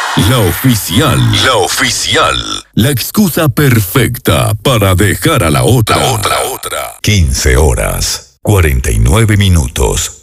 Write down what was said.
La oficial. La oficial. La excusa perfecta para dejar a la otra. 15 horas, 49 minutos.